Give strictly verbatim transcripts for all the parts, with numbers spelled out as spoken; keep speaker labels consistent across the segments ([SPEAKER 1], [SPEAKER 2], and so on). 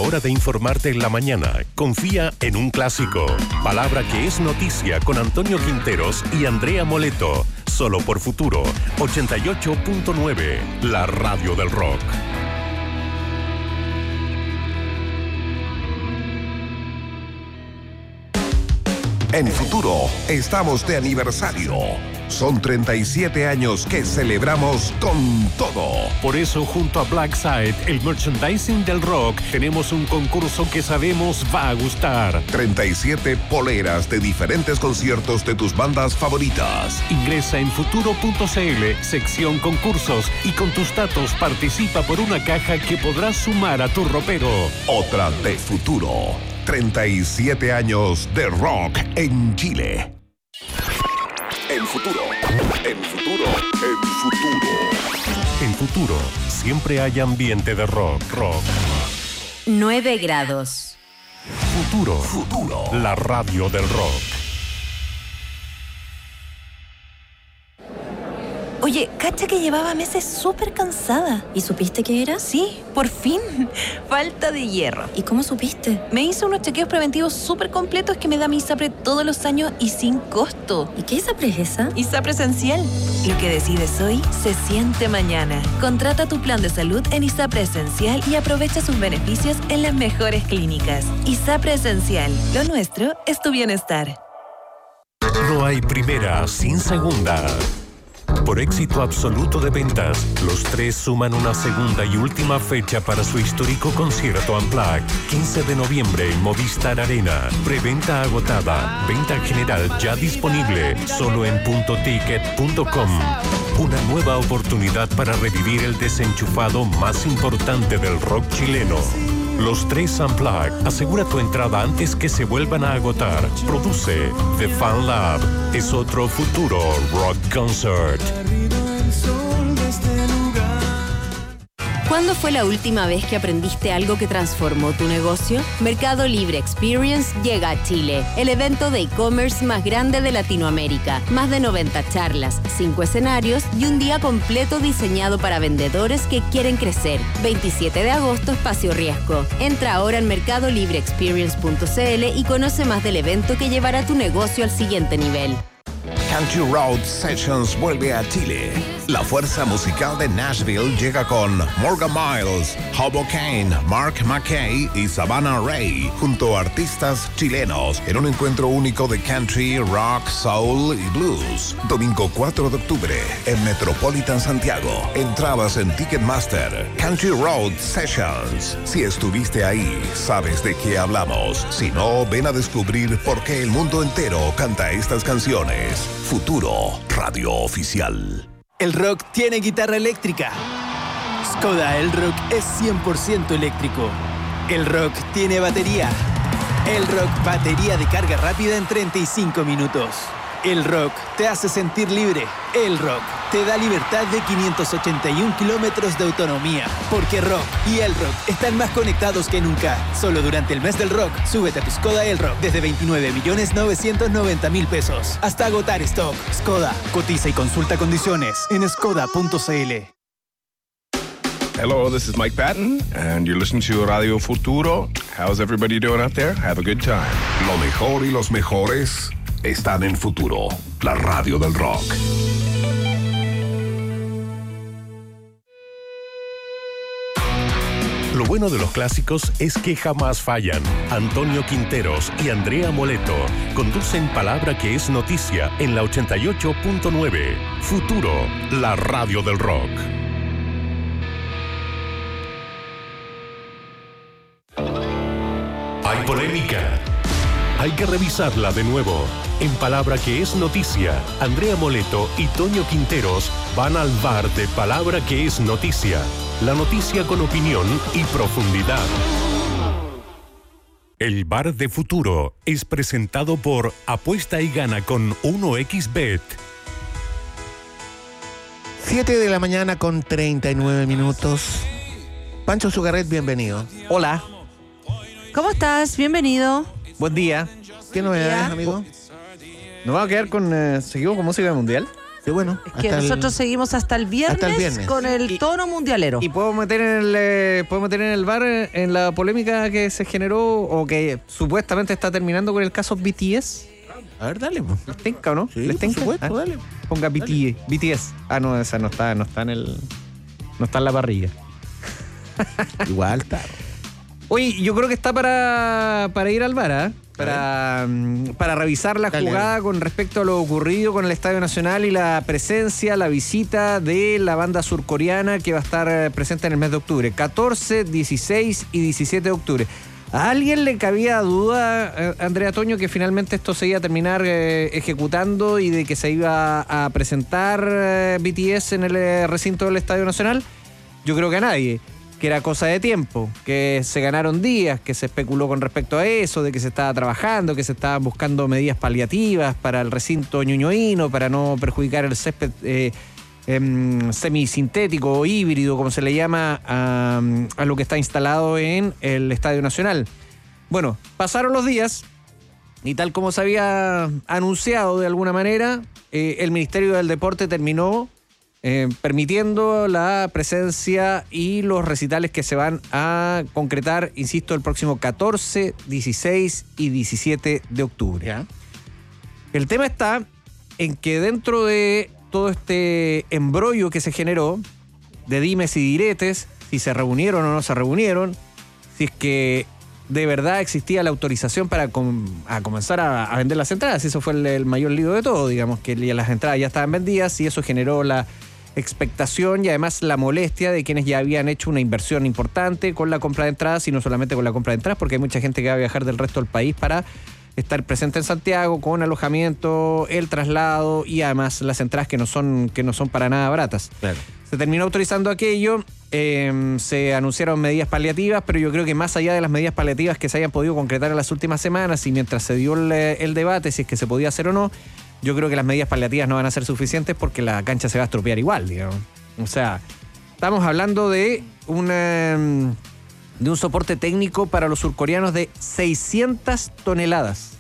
[SPEAKER 1] hora de informarte en la mañana, confía en un clásico. Palabra que es noticia con Antonio Quinteros y Andrea Moleto. Solo por Futuro, ochenta y ocho punto nueve, la radio del rock.
[SPEAKER 2] En Futuro, estamos de aniversario. Son treinta y siete años que celebramos con todo.
[SPEAKER 1] Por eso, junto a Blackside, el merchandising del rock, tenemos un concurso que sabemos va a gustar.
[SPEAKER 2] treinta y siete poleras de diferentes conciertos de tus bandas favoritas.
[SPEAKER 1] Ingresa en futuro punto c l, sección concursos, y con tus datos participa por una caja que podrás sumar a tu ropero.
[SPEAKER 2] Otra de Futuro. treinta y siete años de rock en Chile. En Futuro, en Futuro, en Futuro.
[SPEAKER 1] En Futuro, siempre hay ambiente de rock, rock.
[SPEAKER 3] nueve grados.
[SPEAKER 1] Futuro,
[SPEAKER 2] Futuro.
[SPEAKER 1] La radio del rock.
[SPEAKER 4] Oye, cacha que llevaba meses súper cansada.
[SPEAKER 3] ¿Y supiste qué era?
[SPEAKER 4] Sí, por fin. Falta de hierro.
[SPEAKER 3] ¿Y cómo supiste?
[SPEAKER 4] Me hice unos chequeos preventivos súper completos que me da mi ISAPRE todos los años y sin costo.
[SPEAKER 3] ¿Y qué ISAPRE es esa?
[SPEAKER 4] ISAPRE Esencial. Lo que decides hoy se siente mañana. Contrata tu plan de salud en ISAPRE Esencial y aprovecha sus beneficios en las mejores clínicas. ISAPRE Esencial. Lo nuestro es tu bienestar.
[SPEAKER 1] No hay primera sin segunda. Por éxito absoluto de ventas, los tres suman una segunda y última fecha para su histórico concierto Unplugged, quince de noviembre en Movistar Arena. Preventa agotada, venta general ya disponible, solo en punto ticket punto com. Una nueva oportunidad para revivir el desenchufado más importante del rock chileno. Los tres Unplugged. Asegura tu entrada antes que se vuelvan a agotar. Produce The Fan Lab. Es otro Futuro Rock Concert.
[SPEAKER 3] ¿Cuándo fue la última vez que aprendiste algo que transformó tu negocio? Mercado Libre Experience llega a Chile, el evento de e-commerce más grande de Latinoamérica. Más de noventa charlas, cinco escenarios y un día completo diseñado para vendedores que quieren crecer. veintisiete de agosto, Espacio Riesgo. Entra ahora en mercado libre experience punto c l y conoce más del evento que llevará tu negocio al siguiente nivel.
[SPEAKER 2] Country Road Sessions vuelve a Chile. La fuerza musical de Nashville llega con Morgan Miles, Hobo Kane, Mark McKay y Savannah Ray, junto a artistas chilenos, en un encuentro único de country, rock, soul y blues. Domingo cuatro de octubre, en Metropolitan Santiago. Entradas en Ticketmaster. Country Road Sessions. Si estuviste ahí, sabes de qué hablamos. Si no, ven a descubrir por qué el mundo entero canta estas canciones. Futuro, radio oficial.
[SPEAKER 5] El rock tiene guitarra eléctrica. Skoda El Rock es cien por ciento eléctrico. El rock tiene batería. El rock batería de carga rápida en treinta y cinco minutos. El rock te hace sentir libre. El rock te da libertad de quinientos ochenta y uno kilómetros de autonomía. Porque rock y el rock están más conectados que nunca. Solo durante el mes del rock, súbete a tu Skoda El Rock desde veintinueve millones novecientos noventa mil pesos. Hasta agotar stock. Skoda. Cotiza y consulta condiciones en skoda punto c l.
[SPEAKER 6] Hello, this is Mike Patton, and you're listening to Radio Futuro. How's everybody doing out there? Have a good time.
[SPEAKER 2] Lo mejor y los mejores están en Futuro, la radio del rock.
[SPEAKER 1] Lo bueno de los clásicos es que jamás fallan. Antonio Quinteros y Andrea Moleto conducen Palabra que es noticia en la ochenta y ocho punto nueve. Futuro, la radio del rock. Hay polémica. Hay que revisarla de nuevo. En Palabra que es noticia, Andrea Moleto y Toño Quinteros van al bar de Palabra que es noticia. La noticia con opinión y profundidad. El bar de Futuro es presentado por Apuesta y Gana con uno equis bet.
[SPEAKER 7] siete de la mañana con treinta y nueve minutos. Pancho Zugarret, bienvenido.
[SPEAKER 8] Hola.
[SPEAKER 9] ¿Cómo estás? Bienvenido.
[SPEAKER 8] Buen día.
[SPEAKER 7] ¿Qué novedades, amigo?
[SPEAKER 8] ¿Nos vamos a quedar con... Eh, ¿Seguimos con música mundial?
[SPEAKER 7] Sí, bueno.
[SPEAKER 9] Es que nosotros el, seguimos hasta el, viernes
[SPEAKER 7] hasta el viernes
[SPEAKER 9] con el tono mundialero.
[SPEAKER 8] Y puedo meter en el eh, puedo meter en el bar en la polémica que se generó o que supuestamente está terminando con el caso B T S.
[SPEAKER 7] A ver, dale.
[SPEAKER 8] ¿Les tinca o no?
[SPEAKER 7] Sí,
[SPEAKER 8] ¿Les tinca?
[SPEAKER 7] por supuesto,
[SPEAKER 8] ah,
[SPEAKER 7] dale.
[SPEAKER 8] Ponga B T S. B T S. Ah, no, esa no está, no está en el no está en la parrilla.
[SPEAKER 7] Igual está.
[SPEAKER 8] Oye, yo creo que está para, para ir al bar, ¿eh? Para, para revisar la Dale. jugada con respecto a lo ocurrido con el Estadio Nacional y la presencia, la visita de la banda surcoreana que va a estar presente en el mes de octubre. catorce, dieciséis y diecisiete de octubre. ¿A alguien le cabía duda, Andrea Toño, que finalmente esto se iba a terminar eh, ejecutando y de que se iba a presentar eh, B T S en el recinto del Estadio Nacional? Yo creo que a nadie. Que era cosa de tiempo, que se ganaron días, que se especuló con respecto a eso, de que se estaba trabajando, que se estaban buscando medidas paliativas para el recinto ñuñoíno, para no perjudicar el césped eh, eh, semisintético o híbrido, como se le llama, a, a lo que está instalado en el Estadio Nacional. Bueno, pasaron los días y tal como se había anunciado de alguna manera, eh, el Ministerio del Deporte terminó Eh, permitiendo la presencia y los recitales que se van a concretar, insisto, el próximo catorce, dieciséis y diecisiete de octubre.
[SPEAKER 7] ¿Ya?
[SPEAKER 8] El tema está en que dentro de todo este embrollo que se generó, de dimes y diretes, si se reunieron o no se reunieron, si es que de verdad existía la autorización para com- a comenzar a, a vender las entradas, eso fue el, el mayor lío de todo, digamos, que las entradas ya estaban vendidas y eso generó la expectación y además la molestia de quienes ya habían hecho una inversión importante con la compra de entradas y no solamente con la compra de entradas, porque hay mucha gente que va a viajar del resto del país para estar presente en Santiago con alojamiento, el traslado y además las entradas que no son, que no son para nada baratas.
[SPEAKER 7] Claro.
[SPEAKER 8] Se terminó autorizando aquello, eh, se anunciaron medidas paliativas, pero yo creo que más allá de las medidas paliativas que se hayan podido concretar en las últimas semanas y mientras se dio el, el debate si es que se podía hacer o no, yo creo que las medidas paliativas no van a ser suficientes porque la cancha se va a estropear igual, digamos. O sea, estamos hablando de, una, de un soporte técnico para los surcoreanos de seiscientas toneladas.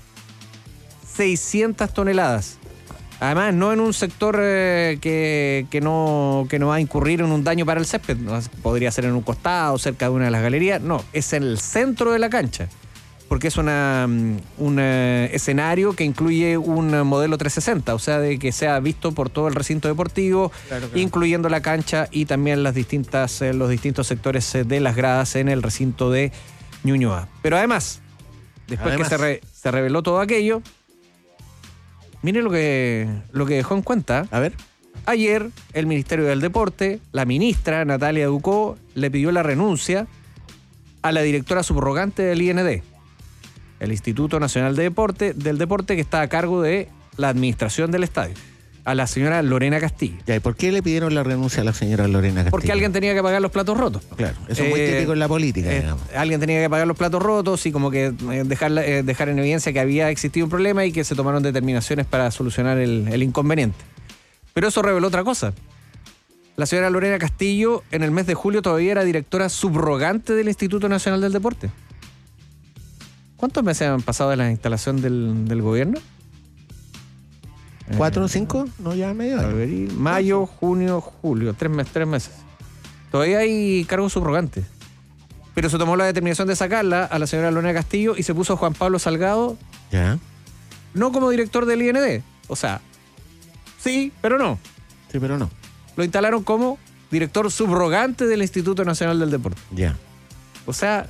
[SPEAKER 8] seiscientas toneladas. Además, no en un sector eh, que, que, no, que no va a incurrir en un daño para el césped. No, podría ser en un costado, cerca de una de las galerías. No, es en el centro de la cancha. Porque es una, un escenario que incluye un modelo trescientos sesenta, o sea, de que sea visto por todo el recinto deportivo, claro, claro. incluyendo la cancha y también las distintas, los distintos sectores de las gradas en el recinto de Ñuñoa. Pero además, después además. que se, re, se reveló todo aquello, mire lo que, lo que dejó en cuenta.
[SPEAKER 7] A ver.
[SPEAKER 8] Ayer, el Ministerio del Deporte, la ministra Natalia Ducó, le pidió la renuncia a la directora subrogante del I N D. El Instituto Nacional de Deporte, del Deporte, que está a cargo de la administración del estadio, a la señora Lorena Castillo.
[SPEAKER 7] Ya, ¿y por qué le pidieron la renuncia a la señora Lorena Castillo?
[SPEAKER 8] Porque alguien tenía que pagar los platos rotos.
[SPEAKER 7] Claro, eso es muy eh, típico en la política,
[SPEAKER 8] eh,
[SPEAKER 7] digamos.
[SPEAKER 8] Alguien tenía que pagar los platos rotos y como que dejar, eh, dejar en evidencia que había existido un problema y que se tomaron determinaciones para solucionar el, el inconveniente. Pero eso reveló otra cosa. La señora Lorena Castillo, en el mes de julio, todavía era directora subrogante del Instituto Nacional del Deporte. ¿Cuántos meses han pasado de la instalación del, del gobierno?
[SPEAKER 7] ¿Cuatro o cinco? No, ya medio año.
[SPEAKER 8] Abril, mayo, junio, julio. Tres meses, tres meses. Todavía hay cargos subrogantes. Pero se tomó la determinación de sacarla a la señora Lorena Castillo y se puso a Juan Pablo Salgado.
[SPEAKER 7] Ya.
[SPEAKER 8] No como director del I N D. O sea, sí, pero no.
[SPEAKER 7] Sí, pero no.
[SPEAKER 8] Lo instalaron como director subrogante del Instituto Nacional del Deporte.
[SPEAKER 7] Ya.
[SPEAKER 8] O sea,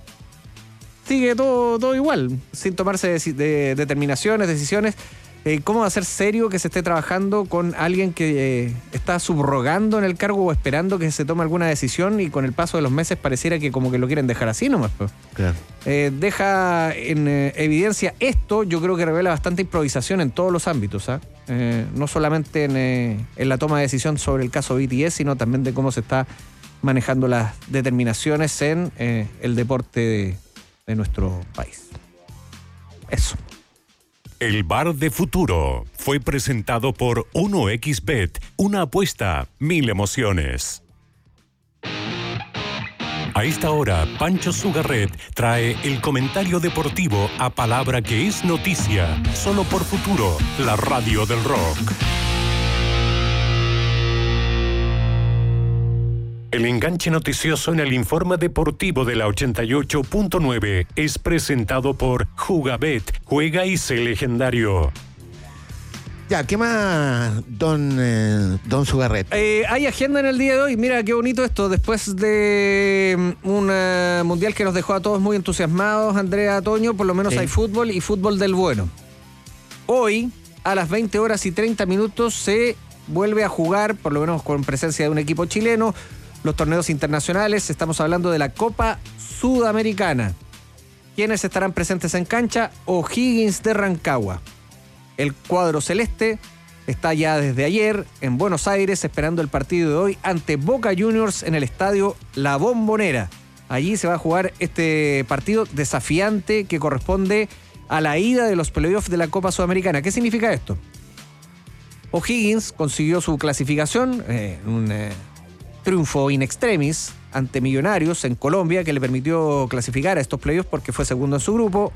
[SPEAKER 8] sigue todo, todo igual, sin tomarse de, de, determinaciones, decisiones. Eh, ¿Cómo va a ser serio que se esté trabajando con alguien que eh, está subrogando en el cargo o esperando que se tome alguna decisión y con el paso de los meses pareciera que como que lo quieren dejar así nomás? Pues.
[SPEAKER 7] Claro.
[SPEAKER 8] Eh, deja en eh, evidencia esto, yo creo que revela bastante improvisación en todos los ámbitos, ¿eh? Eh, no solamente en, eh, en la toma de decisión sobre el caso B T S, sino también de cómo se está manejando las determinaciones en eh, el deporte de de nuestro país. Eso.
[SPEAKER 1] El Bar de Futuro fue presentado por uno equis bet, una apuesta, mil emociones. A esta hora, Pancho Sugarret trae el comentario deportivo a palabra que es noticia, solo por Futuro, la radio del rock. El enganche noticioso en el informe deportivo de la ochenta y ocho punto nueve es presentado por Jugabet. Juega y sé legendario.
[SPEAKER 7] Ya, ¿qué más, don, eh, don Sugarret?
[SPEAKER 8] Eh, hay agenda en el día de hoy. Mira qué bonito esto. Después de un uh, mundial que nos dejó a todos muy entusiasmados, Andrea, Toño, por lo menos
[SPEAKER 7] sí.
[SPEAKER 8] hay fútbol y fútbol del bueno. Hoy, a las veinte horas y treinta minutos, se vuelve a jugar, por lo menos con presencia de un equipo chileno, los torneos internacionales. Estamos hablando de la Copa Sudamericana. ¿Quiénes estarán presentes en cancha? O'Higgins de Rancagua. El cuadro celeste está ya desde ayer en Buenos Aires esperando el partido de hoy ante Boca Juniors en el estadio La Bombonera. Allí se va a jugar este partido desafiante que corresponde a la ida de los playoffs de la Copa Sudamericana. ¿Qué significa esto? O'Higgins consiguió su clasificación, eh, un eh, triunfo in extremis ante Millonarios en Colombia que le permitió clasificar a estos playoffs porque fue segundo en su grupo.